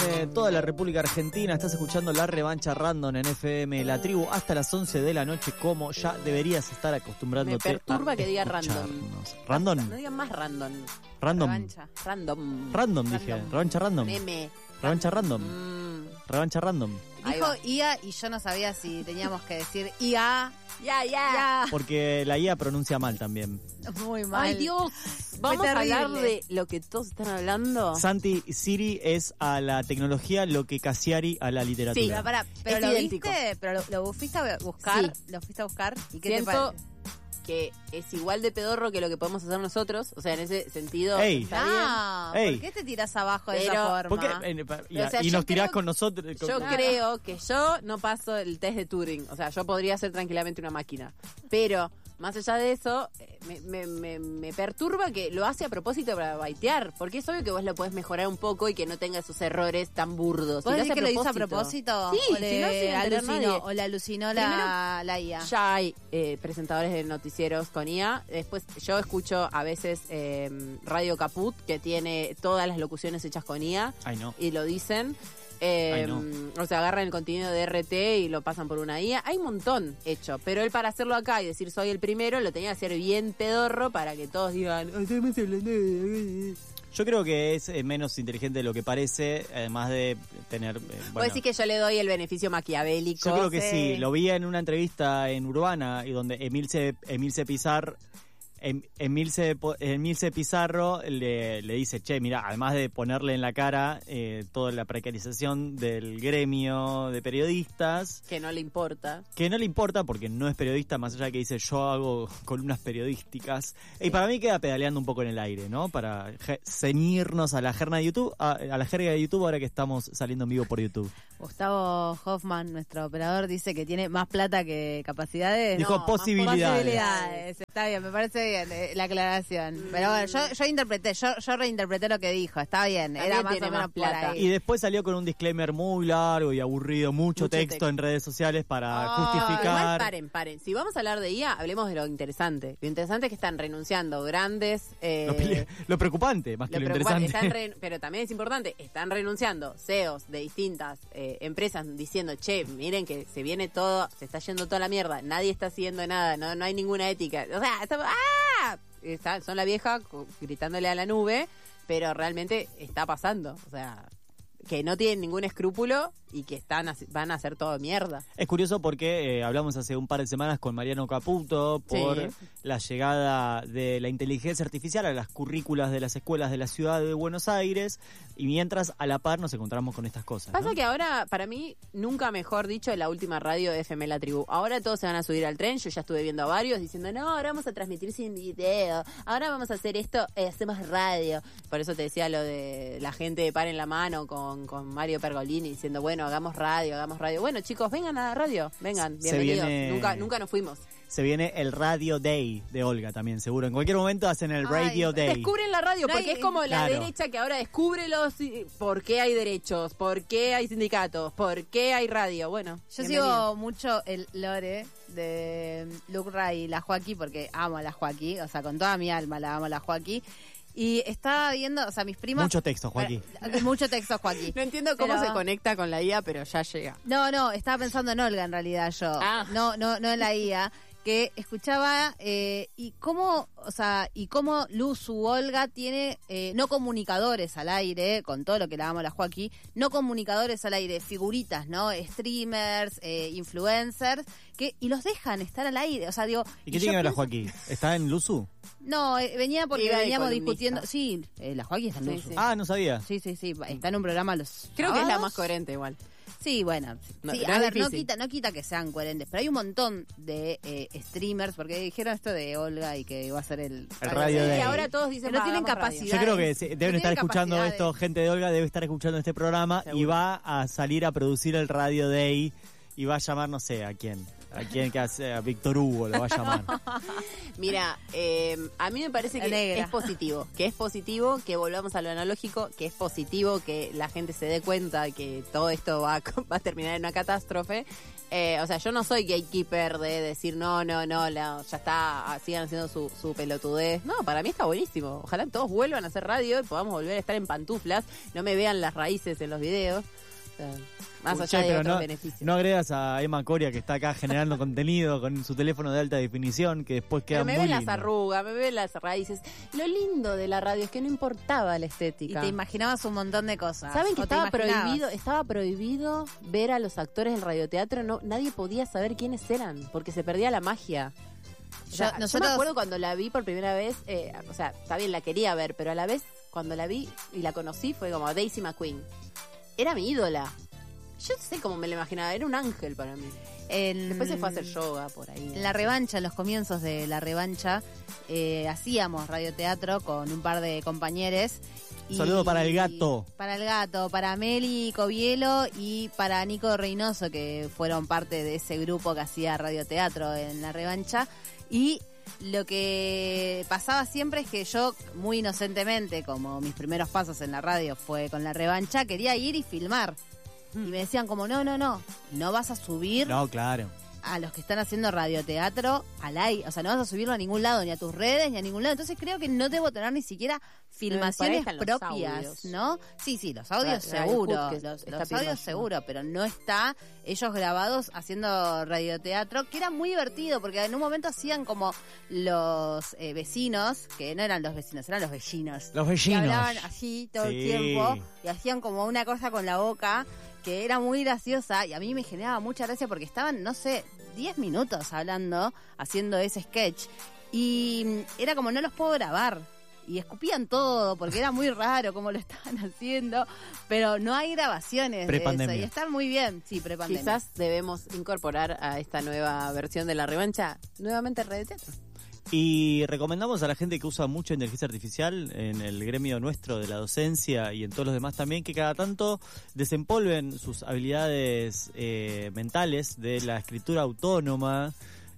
toda la República Argentina. Estás escuchando La Revancha Random en FM La Tribu hasta las 11 de la noche, como ya deberías estar acostumbrándote. Me perturba a que diga escucharnos. random. ¿Random? No digan más random. Random. Revancha. Random. Random, dije. Revancha Random. Meme. Revancha Random. Revancha Random. Ahí Dijo va. IA y yo no sabía si teníamos que decir IA. Ya. Porque la IA pronuncia mal también. Muy mal. Ay, Dios. Vamos a terrible. hablar de lo que todos están hablando. Santi, Siri es a la tecnología lo que Cassiari a la literatura. Sí, Pero Es lo idéntico. viste, pero lo fuiste a buscar, Sí. lo fuiste a buscar y qué te Siento parece. que es igual de pedorro que lo que podemos hacer nosotros. O sea, en ese sentido Ey. está bien. Ah, Ey. ¿por qué te tirás abajo de Pero- esa forma? ¿Por qué? O sea, Y yo nos tirás creo- con nosotros. Yo creo que yo no paso el test de Turing. O sea, yo podría ser tranquilamente una máquina. Pero, más allá de eso, me perturba que lo hace a propósito para baitear. Porque es obvio que vos lo podés mejorar un poco y que no tenga esos errores tan burdos. ¿Vos Y decís que lo hizo a propósito? Sí, ¿O si no, sin entender nadie. o le alucinó la IA? Ya hay presentadores de noticieros con IA. Después yo escucho a veces Radio Caput, que tiene todas las locuciones hechas con IA. Ay, no. Y lo dicen. Ay, no. O sea, agarran el contenido de RT y lo pasan por una IA. Hay un montón hecho. Pero él, para hacerlo acá y decir soy el primero, lo tenía que hacer bien pedorro para que todos digan... "Ay, estamos hablando de-". Yo creo que es menos inteligente de lo que parece, además de tener... Vos bueno, decís que yo le doy el beneficio maquiavélico. yo creo que sí. sí. Lo vi en una entrevista en Urbana y donde Emilce Pizarro le dice, che, mira, además de ponerle en la cara toda la precarización del gremio de periodistas, Que no le importa. que no le importa porque no es periodista, más allá de que dice yo hago columnas periodísticas, y para mí queda pedaleando un poco en el aire, ¿no? Para ceñirnos a la jerga de YouTube, a la jerga de YouTube ahora que estamos saliendo en vivo por YouTube. Gustavo Hoffman, nuestro operador, dice que tiene más plata que capacidades. Dijo más posibilidades. Está bien, me parece bien la aclaración. Pero bueno, yo interpreté, yo reinterpreté lo que dijo. Está bien, También era más tiene o menos más por plata. ahí. Y después salió con un disclaimer muy largo y aburrido, mucho texto texto. en redes sociales para Igual justificar. paren. Si vamos a hablar de IA, hablemos de lo interesante. Lo interesante es que están renunciando grandes... Lo preocupante, más que lo preocupante, interesante. pero también es importante, están renunciando CEOs de distintas empresas diciendo, che, miren que se viene todo, se está yendo toda la mierda, nadie está haciendo nada, no hay ninguna ética. O sea, son la vieja gritándole a la nube, pero realmente está pasando. O sea, que no tienen ningún escrúpulo y que van a hacer todo mierda. Es curioso porque hablamos hace un par de semanas con Mariano Caputo por Sí. la llegada de la inteligencia artificial a las currículas de las escuelas de la ciudad de Buenos Aires, y mientras a la par nos encontramos con estas cosas, Pasa ¿no? que ahora, para mí, nunca mejor dicho, la última radio de FM La Tribu. Ahora todos se van a subir al tren, yo ya estuve viendo a varios diciendo, no, ahora vamos a transmitir sin video, ahora vamos a hacer esto, hacemos radio. Por eso te decía lo de la gente de Par en la Mano con Mario Pergolini diciendo, bueno, hagamos radio. Bueno, chicos, vengan a la radio, vengan, Se bienvenidos. viene- Nunca nos fuimos. Se viene el Radio Day de Olga también, seguro. En cualquier momento hacen el Radio Day. Descubren la radio, No porque hay- es como la Claro. derecha que ahora descubre por qué hay derechos, por qué hay sindicatos, por qué hay radio. Bueno, Yo bienvenido. sigo mucho el lore de Lucra y la Joaquí, porque amo a la Joaquí, o sea, con toda mi alma la amo a la Joaquí. Y estaba viendo, o sea, mis primas... Mucho texto, Joaquín. Mucho texto, Joaquín. No entiendo cómo Pero- se conecta con la IA, pero ya llega. No, estaba pensando en Olga en realidad yo. Ah. No en la IA. Que escuchaba y cómo Luz u Olga tiene no comunicadores al aire, con todo lo que la amo a la Joaquín, no comunicadores al aire, figuritas, ¿no? Streamers, influencers, y los dejan estar al aire. O sea, digo. ¿Y qué yo tiene que ver la pienso- Joaquín? ¿Está en Luzu? No, venía porque Iba de veníamos columnista. discutiendo. Sí, la Joaquín está en Sí, Luz. sí. Ah, no sabía. Sí, está en un programa los Creo que es la sábados. más coherente igual. Sí, bueno. No, Sí, no a es ver, difícil. no quita que sean coherentes, pero hay un montón de streamers, porque dijeron esto de Olga y que iba a ser el Radio Sí, Day. ahora todos dicen, Pero no tienen hagamos radio. capacidad. Yo creo que No deben tienen estar escuchando capacidades. esto, gente de Olga debe estar escuchando este programa y Seguro. va a salir a producir el Radio Day y va a llamar, no sé, ¿a quién? ¿A quién que hace? A Víctor Hugo lo va a llamar. Mira, a mí me parece que es positivo. Que es positivo que volvamos a lo analógico, que es positivo que la gente se dé cuenta que todo esto va a terminar en una catástrofe. O sea, yo no soy gatekeeper de decir no, ya está, sigan haciendo su pelotudez. No, para mí está buenísimo. Ojalá todos vuelvan a hacer radio y podamos volver a estar en pantuflas, no me vean las raíces en los videos. O sea, más allá de otros beneficios. No agregas a Emma Coria, que está acá generando contenido con su teléfono de alta definición, que después queda muy lindo. Me ven lindo. las arrugas, me ven las raíces. Lo lindo de la radio es que no importaba la estética. Y te imaginabas un montón de cosas. ¿Saben que estaba prohibido ver a los actores del radioteatro? No, nadie podía saber quiénes eran, porque se perdía la magia. O sea, yo me acuerdo cuando la vi por primera vez, o sea, está bien, la quería ver, pero a la vez, cuando la vi y la conocí, fue como Daisy McQueen. Era mi ídola. Yo sé cómo me lo imaginaba, era un ángel para mí. Después se fue a hacer yoga por ahí. En la revancha, en los comienzos de la revancha, hacíamos radioteatro con un par de compañeros. Saludo para el gato. Para el gato, para Meli Covielo y para Nico Reynoso, que fueron parte de ese grupo que hacía radioteatro en la revancha. Y lo que pasaba siempre es que yo, muy inocentemente, como mis primeros pasos en la radio fue con la revancha, quería ir y filmar. Y me decían como, no vas a subir No, claro. a los que están haciendo radioteatro al aire. O sea, no vas a subirlo a ningún lado, ni a tus redes, ni a ningún lado. Entonces creo que no debo tener ni siquiera filmaciones propias, ¿no? Sí, los audios seguro. Los audios seguro, pero no está ellos grabados haciendo radioteatro, que era muy divertido, porque en un momento hacían como los vecinos, que no eran los vecinos, eran los vecinos. Los vecinos. Que hablaban así todo el tiempo y hacían como una cosa con la boca que era muy graciosa y a mí me generaba mucha gracia porque estaban, 10 minutos hablando, haciendo ese sketch y era como no los puedo grabar y escupían todo porque era muy raro cómo lo estaban haciendo, pero no hay grabaciones de eso y están muy bien, sí, prepandemia. Quizás debemos incorporar a esta nueva versión de la revancha nuevamente radioteatro. Y recomendamos a la gente que usa mucho inteligencia artificial en el gremio nuestro de la docencia y en todos los demás también, que cada tanto desempolven sus habilidades mentales de la escritura autónoma,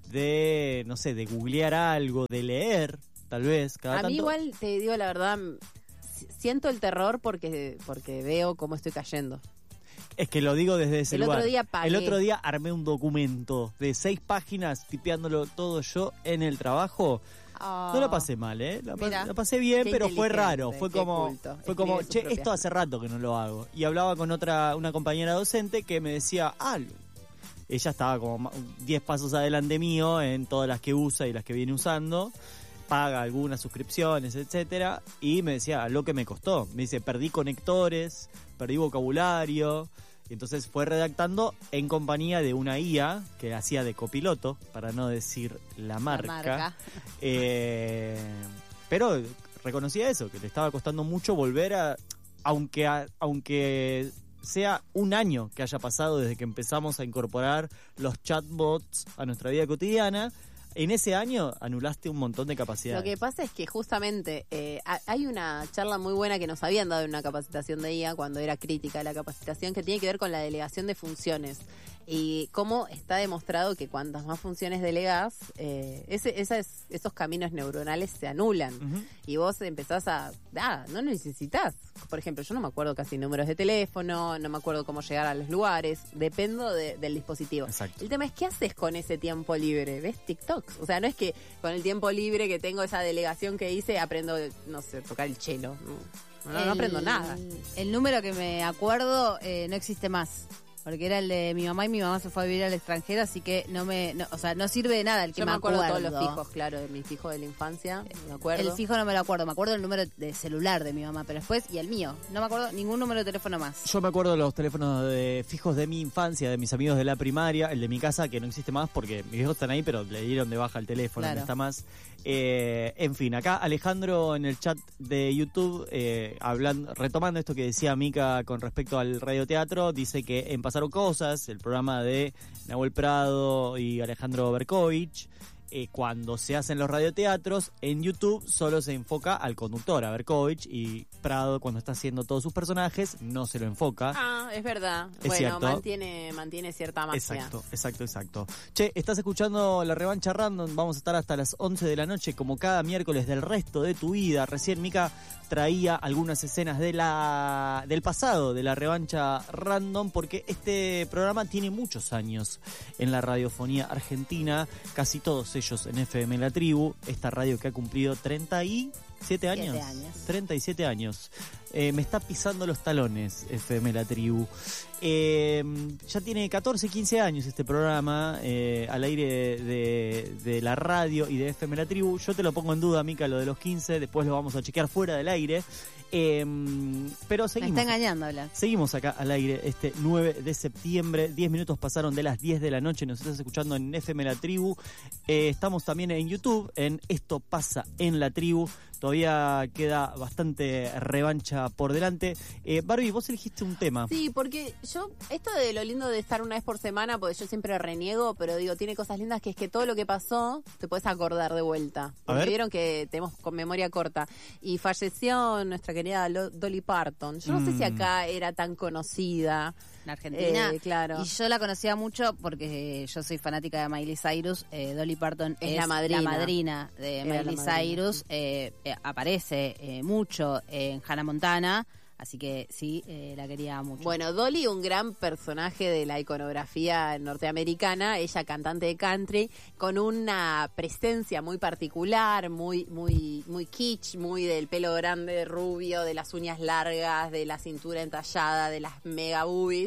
de, de googlear algo, de leer, tal vez. Cada tanto. Mí igual, te digo la verdad, siento el terror porque veo cómo estoy cayendo. Es que lo digo desde ese lugar. El otro día armé un documento de 6 páginas tipeándolo todo yo en el trabajo. No la pasé mal, la pasé bien, pero fue raro. Fue como, esto hace rato que no lo hago. Y hablaba con una compañera docente que me decía, ella estaba como 10 pasos adelante mío en todas las que usa y las que viene usando. Paga algunas suscripciones, etcétera, y me decía lo que me costó. Me dice, perdí conectores, perdí vocabulario, y entonces fue redactando en compañía de una IA que hacía de copiloto, para no decir la marca. Pero reconocía eso, que le estaba costando mucho volver aunque sea un año que haya pasado desde que empezamos a incorporar los chatbots a nuestra vida cotidiana. En ese año anulaste un montón de capacidades. Lo que pasa es que justamente hay una charla muy buena que nos habían dado en una capacitación de IA cuando era crítica de la capacitación, que tiene que ver con la delegación de funciones y cómo está demostrado que cuantas más funciones delegas, esos caminos neuronales se anulan. Uh-huh. Y vos empezás no necesitas. Por ejemplo, yo no me acuerdo casi números de teléfono, no me acuerdo cómo llegar a los lugares, dependo del dispositivo. Exacto. El tema es, ¿qué haces con ese tiempo libre? ¿Ves TikToks? O sea, no es que con el tiempo libre que tengo esa delegación que hice, aprendo, tocar el cello. No aprendo nada. El número que me acuerdo no existe más. Porque era el de mi mamá y mi mamá se fue a vivir al extranjero, así que no sirve de nada el que yo me acuerdo. Todos los fijos, claro, de mi fijo de la infancia, me acuerdo. El fijo no me lo acuerdo, me acuerdo el número de celular de mi mamá, pero después, y el mío, no me acuerdo ningún número de teléfono más. Yo me acuerdo los teléfonos fijos de mi infancia, de mis amigos de la primaria, el de mi casa, que no existe más porque mis viejos están ahí, pero le dieron de baja el teléfono, claro. No está más. En fin, acá Alejandro en el chat de YouTube, retomando esto que decía Mica con respecto al radioteatro, dice que en Pasaron Cosas, el programa de Nahuel Prado y Alejandro Berkovich, cuando se hacen los radioteatros, en YouTube solo se enfoca al conductor, a Berkovich, y Prado, cuando está haciendo todos sus personajes, no se lo enfoca. Ah, es verdad. Es bueno, cierto. mantiene cierta magia. Exacto. Che, estás escuchando La Revancha Random, vamos a estar hasta las 11 de la noche, como cada miércoles del resto de tu vida. Recién Mica traía algunas escenas del pasado de La Revancha Random, porque este programa tiene muchos años en la radiofonía argentina, casi todos ellos en FM La Tribu, esta radio que ha cumplido 37 años. 37 años. Me está pisando los talones FM La Tribu. Ya tiene 14, 15 años este programa al aire de la radio y de FM La Tribu. Yo te lo pongo en duda, Mica, lo de los 15, después lo vamos a chequear fuera del aire. Pero seguimos. Me está engañando, Blas. Seguimos acá al aire este 9 de septiembre. 10 minutos pasaron de las 10 de la noche. Nos estás escuchando en FM La Tribu. Estamos también en YouTube, en Esto Pasa en La Tribu. Todavía queda bastante revancha por delante. Barbie, vos elegiste un tema. Sí, porque yo, esto de lo lindo de estar una vez por semana, porque yo siempre reniego, pero digo, tiene cosas lindas, que es que todo lo que pasó te puedes acordar de vuelta. Porque vieron que tenemos con memoria corta. Y falleció nuestra querida Dolly Parton. Yo no sé si acá era tan conocida. En Argentina, claro. Y yo la conocía mucho porque yo soy fanática de Miley Cyrus. Dolly Parton es la madrina de Era Miley la madrina. Cyrus. Aparece mucho en Hannah Montana, así que sí, la quería mucho. Bueno, Dolly, un gran personaje de la iconografía norteamericana, ella cantante de country, con una presencia muy particular, muy kitsch, muy del pelo grande, rubio, de las uñas largas, de la cintura entallada, de las mega boobies.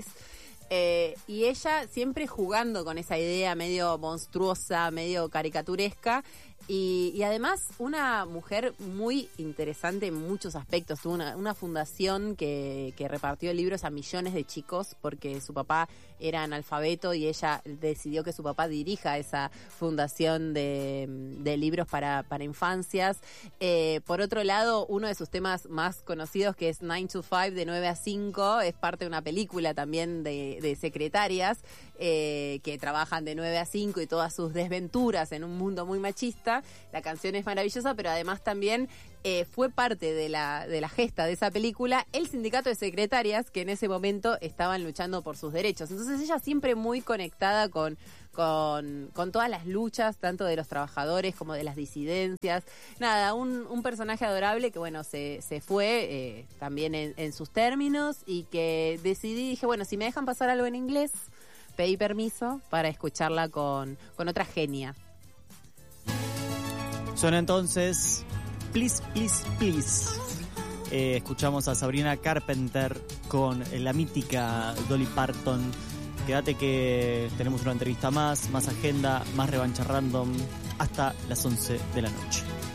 Y ella siempre jugando con esa idea medio monstruosa, medio caricaturesca. Y además una mujer muy interesante en muchos aspectos. Tuvo una fundación que repartió libros a millones de chicos porque su papá era analfabeto y ella decidió que su papá dirija esa fundación de libros para infancias. Por otro lado, uno de sus temas más conocidos, que es 9 to 5, de 9 a 5, es parte de una película también de secretarias que trabajan de 9 a 5 y todas sus desventuras en un mundo muy machista. La canción es maravillosa, pero además también fue parte de la gesta de esa película el sindicato de secretarias que en ese momento estaban luchando por sus derechos. Entonces ella siempre muy conectada con todas las luchas, tanto de los trabajadores como de las disidencias. Nada, un personaje adorable que, bueno, se fue también en sus términos, y que dije, bueno, si me dejan pasar algo en inglés, pedí permiso para escucharla con otra genia. Suena entonces Please, Please, Please. Escuchamos a Sabrina Carpenter con la mítica Dolly Parton. Quédate que tenemos una entrevista más agenda, más revancha random, hasta las 11 de la noche.